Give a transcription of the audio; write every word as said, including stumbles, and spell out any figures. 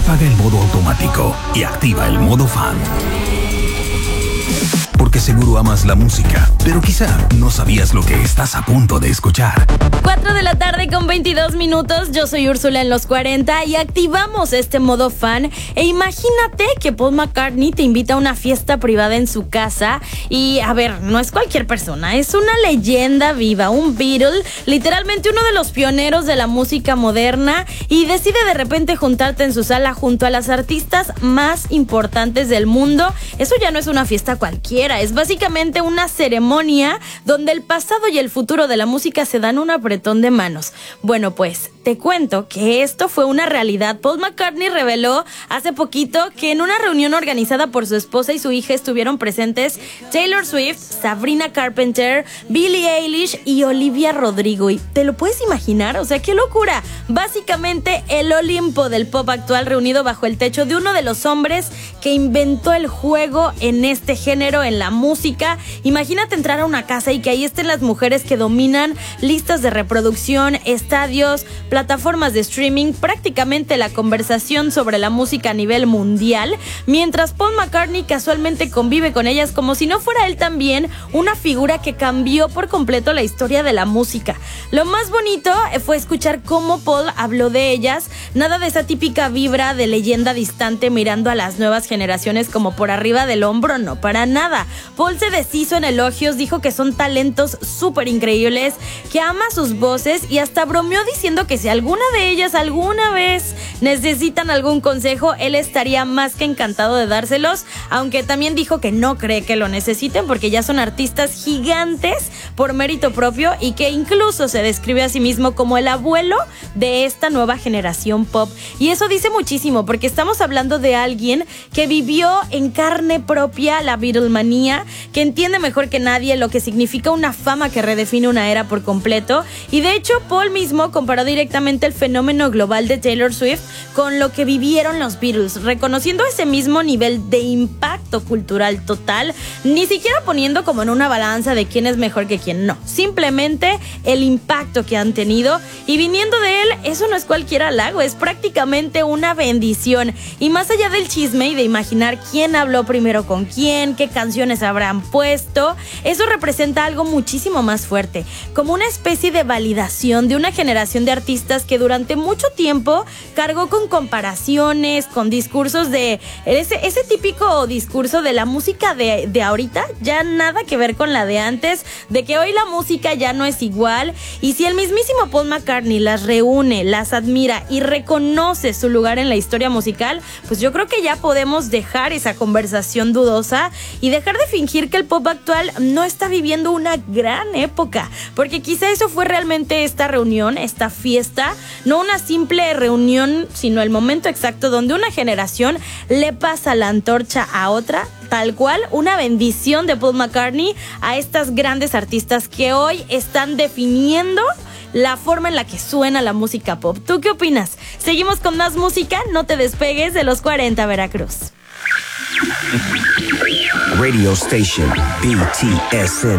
Apaga el modo automático y activa el modo fan. Porque seguro amas la música, pero quizá no sabías lo que estás a punto de escuchar. cuatro de la tarde con veintidós minutos, yo soy Úrsula en los cuarenta y activamos este modo fan. E imagínate que Paul McCartney te invita a una fiesta privada en su casa. Y a ver, no es cualquier persona, es una leyenda viva, un Beatle, literalmente uno de los pioneros de la música moderna. Y decide de repente juntarte en su sala junto a las artistas más importantes del mundo. Eso ya no es una fiesta cualquiera. Es básicamente una ceremonia donde el pasado y el futuro de la música se dan un apretón de manos. Bueno, pues te cuento que esto fue una realidad. Paul McCartney reveló hace poquito que en una reunión organizada por su esposa y su hija estuvieron presentes Taylor Swift, Sabrina Carpenter, Billie Eilish y Olivia Rodrigo. ¿Y te lo puedes imaginar? O sea, ¡qué locura! Básicamente el Olimpo del pop actual reunido bajo el techo de uno de los hombres que inventó el juego en este género, en la música. Imagínate entrar a una casa y que ahí estén las mujeres que dominan listas de reproducción, estadios, plataformas de streaming, prácticamente la conversación sobre la música a nivel mundial, mientras Paul McCartney casualmente convive con ellas como si no fuera él también una figura que cambió por completo la historia de la música. Lo más bonito fue escuchar cómo Paul habló de ellas, nada de esa típica vibra de leyenda distante mirando a las nuevas generaciones como por arriba del hombro, no, para nada. Paul se deshizo en elogios, dijo que son talentos súper increíbles, que ama sus voces y hasta bromeó diciendo que si alguna de ellas alguna vez necesitan algún consejo, él estaría más que encantado de dárselos, aunque también dijo que no cree que lo necesiten porque ya son artistas gigantes por mérito propio y que incluso se describe a sí mismo como el abuelo de esta nueva generación pop. Y eso dice muchísimo porque estamos hablando de alguien que vivió en carne propia la Beatlemanía, que entiende mejor que nadie lo que significa una fama que redefine una era por completo. Y de hecho Paul mismo comparó directamente el fenómeno global de Taylor Swift con lo que vivieron los Beatles, reconociendo ese mismo nivel de impacto cultural total, ni siquiera poniendo como en una balanza de quién es mejor que quién, no, simplemente el impacto que han tenido. Y viniendo de él, eso no es cualquier halago, es prácticamente una bendición. Y más allá del chisme y de imaginar quién habló primero con quién, qué canciones habrán puesto, eso representa algo muchísimo más fuerte, como una especie de validación de una generación de artistas que durante mucho tiempo cargó con comparaciones, con discursos de ese, ese típico discurso de la música de, de ahorita, ya nada que ver con la de antes, de que hoy la música ya no es igual. Y si el mismísimo Paul McCartney las reúne, las admira y reconoce su lugar en la historia musical, pues yo creo que ya podemos dejar esa conversación dudosa y dejar de fingir que el pop actual no está viviendo una gran época, porque quizá eso fue realmente esta reunión, esta fiesta, no una simple reunión, sino el momento exacto donde una generación le pasa la antorcha a otra, tal cual una bendición de Paul McCartney a estas grandes artistas que hoy están definiendo la forma en la que suena la música pop. ¿Tú qué opinas? Seguimos con más música, no te despegues de los cuarenta Veracruz. Radio Station B T S N.